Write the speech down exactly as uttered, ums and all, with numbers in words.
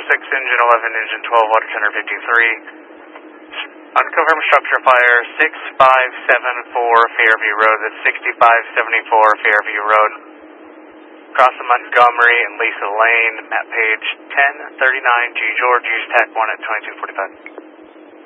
six, engine eleven, engine twelve, water tender fifty-three. Unconfirmed structure fire, six five seven four Fairview Road, that's sixty-five seventy-four Fairview Road. Crossing Montgomery and Lisa Lane, map page ten thirty-nine, G George, use TAC one at twenty-two forty-five.